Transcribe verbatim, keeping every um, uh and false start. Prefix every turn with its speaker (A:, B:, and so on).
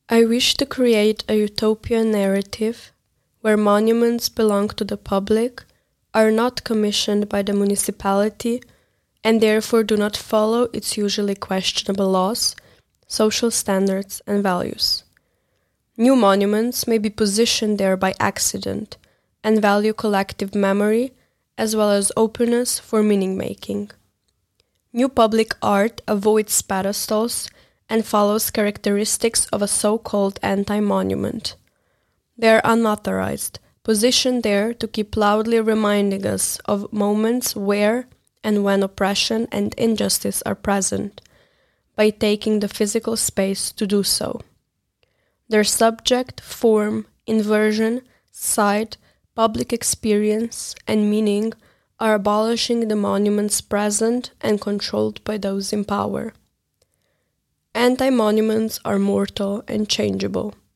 A: I wish to create a utopian narrative where monuments belong to the public, are not commissioned by the municipality, and therefore do not follow its usually questionable laws, social standards, and values. New monuments may be positioned there by accident and value collective memory as well as openness for meaning-making. New public art avoids pedestals and follows characteristics of a so-called anti-monument. They are unauthorized, positioned there to keep loudly reminding us of moments where and when oppression and injustice are present, by taking the physical space to do so. Their subject, form, inversion, site, public experience, and meaning are abolishing the monuments present and controlled by those in power. Anti-monuments are mortal and changeable.